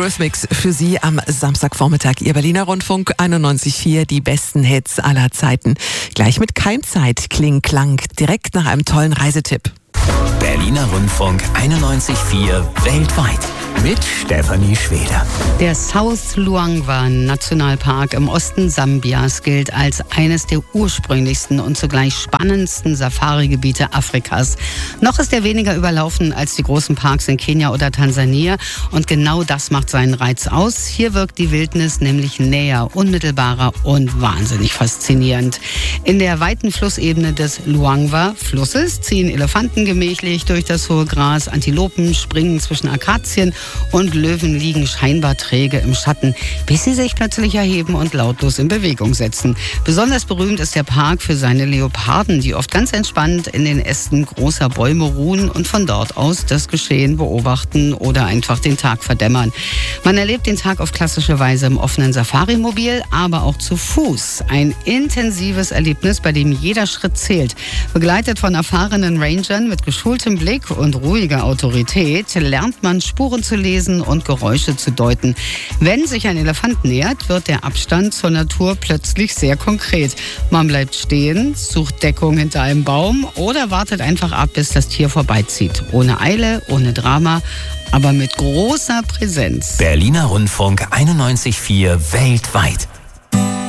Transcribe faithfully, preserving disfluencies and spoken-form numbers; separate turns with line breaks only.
Eurythmics für Sie am Samstagvormittag. Ihr Berliner Rundfunk einundneunzig Komma vier, die besten Hits aller Zeiten. Gleich mit Keimzeit, Kling, Klang, direkt nach einem tollen Reisetipp.
Berliner Rundfunk einundneunzig Komma vier weltweit mit Stefanie Schweder.
Der South Luangwa Nationalpark im Osten Sambias gilt als eines der ursprünglichsten und zugleich spannendsten Safari-Gebiete Afrikas. Noch ist er weniger überlaufen als die großen Parks in Kenia oder Tansania und genau das macht seinen Reiz aus. Hier wirkt die Wildnis nämlich näher, unmittelbarer und wahnsinnig faszinierend. In der weiten Flussebene des Luangwa-Flusses ziehen Elefanten gemächlich durch das hohe Gras, Antilopen springen zwischen Akazien und Löwen liegen scheinbar träge im Schatten, bis sie sich plötzlich erheben und lautlos in Bewegung setzen. Besonders berühmt ist der Park für seine Leoparden, die oft ganz entspannt in den Ästen großer Bäume ruhen und von dort aus das Geschehen beobachten oder einfach den Tag verdämmern. Man erlebt den Tag auf klassische Weise im offenen Safari-Mobil, aber auch zu Fuß. Ein intensives Erlebnis, bei dem jeder Schritt zählt. Begleitet von erfahrenen Rangern mit geschultem Blick und ruhiger Autorität lernt man Spuren zu lesen und Geräusche zu deuten. Wenn sich ein Elefant nähert, wird der Abstand zur Natur plötzlich sehr konkret. Man bleibt stehen, sucht Deckung hinter einem Baum oder wartet einfach ab, bis das Tier vorbeizieht. Ohne Eile, ohne Drama, aber mit großer Präsenz.
Berliner Rundfunk einundneunzig Komma vier weltweit.